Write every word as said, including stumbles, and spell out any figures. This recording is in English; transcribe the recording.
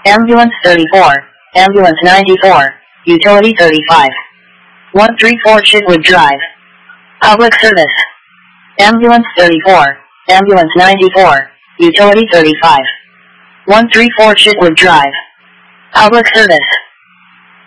Ambulance thirty-four, Ambulance ninety-four, Utility thirty-five. one three four Chitwood Drive. Public service. Ambulance thirty-four, Ambulance ninety-four, Utility thirty-five. one three four Chitwood Drive. Public service.